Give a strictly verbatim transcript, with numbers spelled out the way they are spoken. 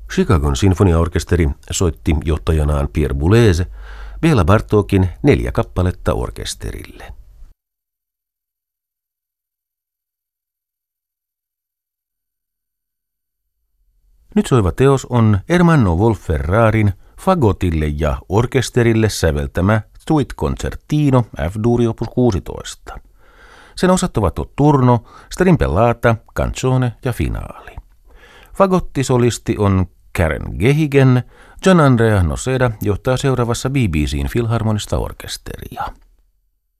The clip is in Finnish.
Chicagon sinfoniaorkesteri soitti johtajanaan Pierre Boulez, Béla Bartókin neljä kappaletta orkesterille. Nyt soiva teos on Ermanno Wolf-Ferrarin fagotille ja orkesterille säveltämä Suite Concertino F-duuri opus kuusitoista. Sen osat ovat Turno, Strimpellata, Canzone ja Finaali. Fagottisolisti on Karen Gehigen, Gian Andrea Noseda johtaa seuraavassa B B C:n filharmonista orkesteria.